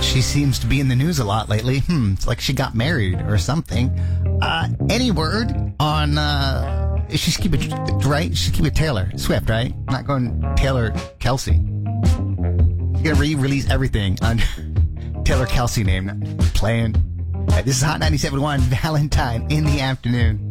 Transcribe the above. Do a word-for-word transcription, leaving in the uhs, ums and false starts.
She seems to be in the news a lot lately. Hmm, it's like she got married or something. Uh, any word on, uh, she's keep it, right? She's keep it Taylor Swift, right? Not going Taylor Kelsey. You're gonna re-release everything on Taylor Kelsey name. Playing. Uh, this is Hot ninety-seven point one, Valentine in the afternoon.